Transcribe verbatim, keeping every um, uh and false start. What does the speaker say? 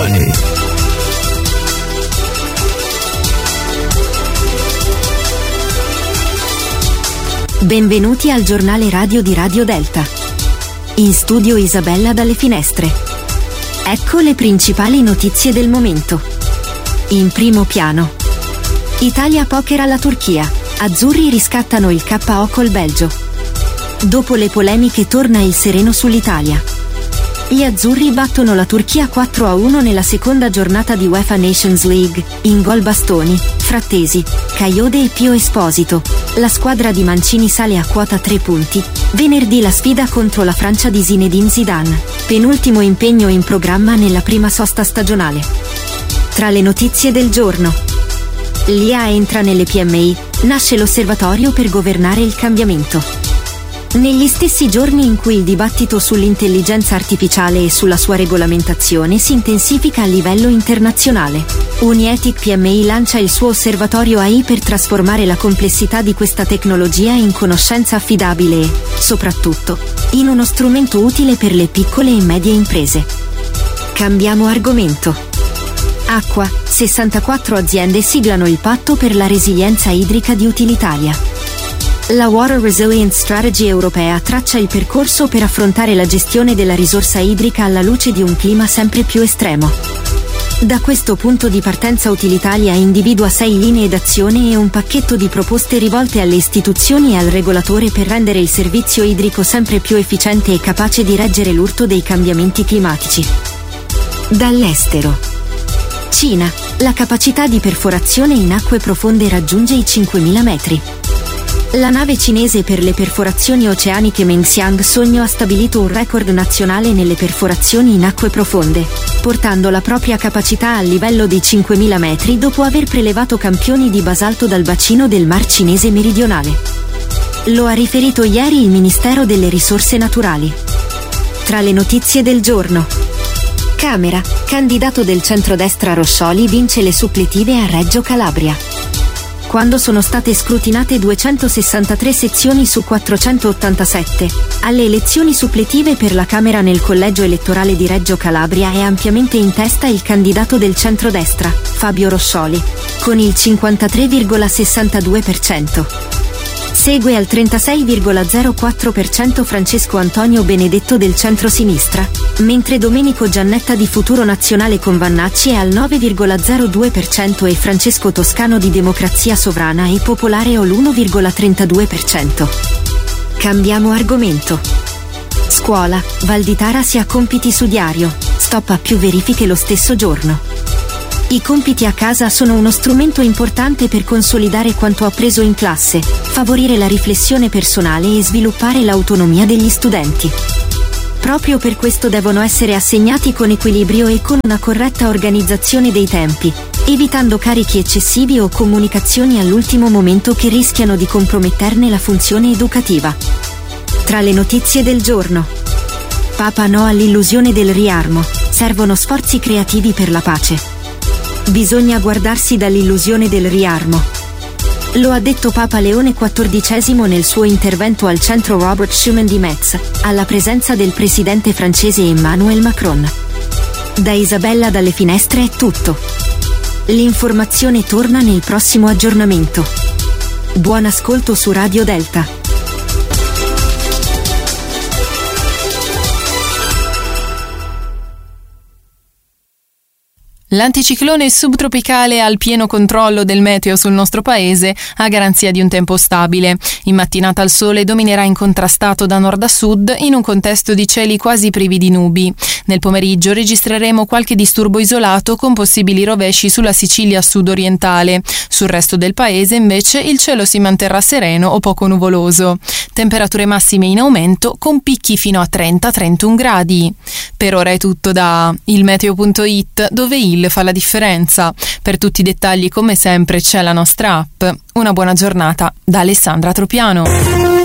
giovani. Benvenuti al giornale radio di Radio Delta. In studio Isabella dalle finestre. Ecco le principali notizie del momento. In primo piano. Italia poker alla Turchia. Azzurri riscattano il K O col Belgio. Dopo le polemiche torna il sereno sull'Italia. Gli azzurri battono la Turchia quattro a uno nella seconda giornata di UEFA Nations League, in gol Bastoni, Frattesi, Caiode e Pio Esposito. La squadra di Mancini sale a quota tre punti. Venerdì la sfida contro la Francia di Zinedine Zidane, penultimo impegno in programma nella prima sosta stagionale. Tra le notizie del giorno. L'I A entra nelle P M I, nasce l'Osservatorio per governare il cambiamento. Negli stessi giorni in cui il dibattito sull'intelligenza artificiale e sulla sua regolamentazione si intensifica a livello internazionale, Uniethic P M I lancia il suo osservatorio A I per trasformare la complessità di questa tecnologia in conoscenza affidabile e, soprattutto, in uno strumento utile per le piccole e medie imprese. Cambiamo argomento. Acqua, sessantaquattro aziende siglano il patto per la resilienza idrica di Utilitalia. La Water Resilience Strategy europea traccia il percorso per affrontare la gestione della risorsa idrica alla luce di un clima sempre più estremo. Da questo punto di partenza Utilitalia individua sei linee d'azione e un pacchetto di proposte rivolte alle istituzioni e al regolatore per rendere il servizio idrico sempre più efficiente e capace di reggere l'urto dei cambiamenti climatici. Dall'estero. Cina, la capacità di perforazione in acque profonde raggiunge i cinquemila metri. La nave cinese per le perforazioni oceaniche Mengxiang Sogno ha stabilito un record nazionale nelle perforazioni in acque profonde, portando la propria capacità al livello dei cinquemila metri dopo aver prelevato campioni di basalto dal bacino del Mar Cinese meridionale. Lo ha riferito ieri il Ministero delle Risorse Naturali. Tra le notizie del giorno. Camera, candidato del centrodestra Roscioli vince le suppletive a Reggio Calabria. Quando sono state scrutinate duecentosessantatré sezioni su quattrocentottantasette, alle elezioni suppletive per la Camera nel collegio elettorale di Reggio Calabria è ampiamente in testa il candidato del centrodestra, Fabio Roscioli, con il cinquantatré virgola sessantadue per cento. Segue al trentasei virgola zero quattro per cento Francesco Antonio Benedetto del centrosinistra, mentre Domenico Giannetta di Futuro Nazionale con Vannacci è al nove virgola zero due per cento e Francesco Toscano di Democrazia Sovrana e Popolare ho l'uno virgola trentadue per cento. Cambiamo argomento. Scuola, Valditara si ha compiti su diario, stop a più verifiche lo stesso giorno. I compiti a casa sono uno strumento importante per consolidare quanto appreso in classe, favorire la riflessione personale e sviluppare l'autonomia degli studenti. Proprio per questo devono essere assegnati con equilibrio e con una corretta organizzazione dei tempi, evitando carichi eccessivi o comunicazioni all'ultimo momento che rischiano di comprometterne la funzione educativa. Tra le notizie del giorno. Papa no all'illusione del riarmo, servono sforzi creativi per la pace. Bisogna guardarsi dall'illusione del riarmo. Lo ha detto Papa Leone quattordicesimo nel suo intervento al centro Robert Schuman di Metz, alla presenza del presidente francese Emmanuel Macron. Da Isabella dalle finestre è tutto. L'informazione torna nel prossimo aggiornamento. Buon ascolto su Radio Delta. L'anticiclone subtropicale ha il pieno controllo del meteo sul nostro paese a garanzia di un tempo stabile. In mattinata il sole dominerà incontrastato da nord a sud in un contesto di cieli quasi privi di nubi. Nel pomeriggio registreremo qualche disturbo isolato con possibili rovesci sulla Sicilia sud-orientale. Sul resto del paese invece il cielo si manterrà sereno o poco nuvoloso. Temperature massime in aumento con picchi fino a trenta trentuno gradi. Per ora è tutto da ilmeteo punto it, dove il fa la differenza. Per tutti i dettagli come sempre c'è la nostra app. Una buona giornata da Alessandra Tropiano.